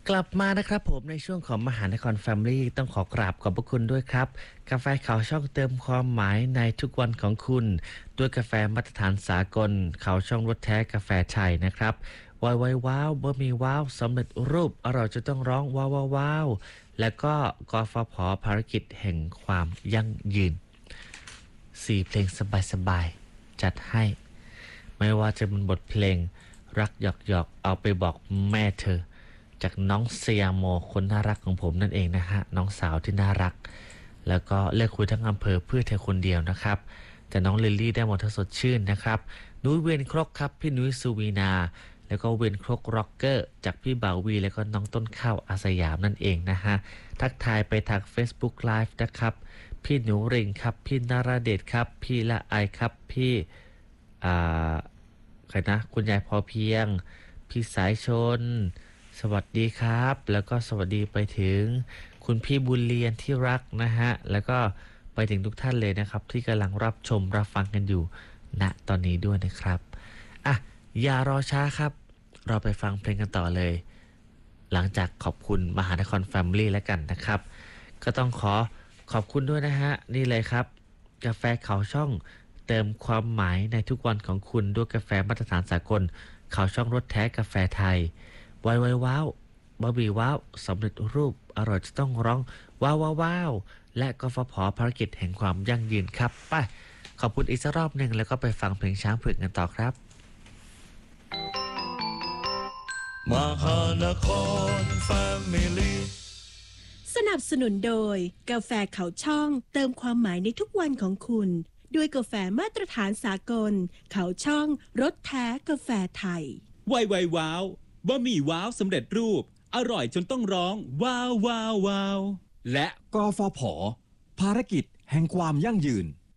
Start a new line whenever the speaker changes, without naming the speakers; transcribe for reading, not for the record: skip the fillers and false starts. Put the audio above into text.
กลับมานะครับผมในช่วงของมหานครแฟมิลี่ต้องขอกราบขอบพระคุณด้วยครับกาแฟขาวช่องเติมความหมายในทุกวันของคุณด้วยกาแฟมาตรฐานสากลขาวช่องรสแท้กาแฟไทยนะครับวายวายว้าวบะหมี่ว้าวสำเร็จรูปอร่อยจะต้องร้องว้าวว้าวแล้วก็กฟผภารกิจแห่งความยั่งยืน4เพลงสบายๆจัดให้ไม่ว่าจะเป็นบทเพลงรักหยอกๆเอาไปบอกแม่เธอจากน้องเซียโมคนน่ารักของผมนั่นเองนะฮะน้องสาวที่น่ารักแล้วก็เลือกคุยทั้งอำเภอเพื่อเธอคนเดียวนะครับแต่น้องลิลลี่ได้หมดทั้งสดชื่นนะครับนุ้ยเวียนครกครับพี่นุ้ยสุวีนาแล้วก็เวียนครกร็อกเกอร์จากพี่บ่าววีแล้วก็น้องต้นข้าวอาสยามนั่นเองนะฮะทักทายไปทาง Facebook Live นะครับพี่หนูริงครับพี่นาราเดชครับพี่ละไอครับพี่ใครนะคุณยายพอเพียงพี่สายชนสวัสดีครับแล้วก็สวัสดีไปถึงคุณพี่บุญเรียนที่รักนะฮะแล้วก็ไปถึงทุกท่านเลยนะครับที่กำลังรับชมรับฟังกันอยู่ณตอนนี้ด้วยนะครับอ่ะอย่ารอช้าครับเราไปฟังเพลงกันต่อเลยหลังจากขอบคุณมหานครแฟมิลี่แล้วกันนะครับก็ต้องขอบคุณด้วยนะฮะนี่เลยครับกาแฟเขาช่องเติมความหมายในทุกวันของคุณด้วยกาแฟมาตรฐานสากลเขาช่องรสแท้กาแฟไทยวายวายว้าวบะหมี่ว้าวสำเร็จรูปอร่อยจะต้องร้องว้าวว้าวว้าวและกฟผภารกิจแห่งความยั่งยืนครับไปขอบคุณอีกสักรอบหนึ่งแล้วก็ไปฟังเพลงช้างเผือกกันต่อครับ
มหานครแฟมิลี่
สนับสนุนโดยกาแฟเขาช่องเติมความหมายในทุกวันของคุณด้วยกาแฟมาตรฐานสากลเขาช่องรสแท้กาแฟไทย
ไวไวว้าวบะหมี่ว้าวสำเร็จรูปอร่อยจนต้องร้องว้าวว้าวว้าวและ
กฟผภารกิจแห่งความยั่งยืน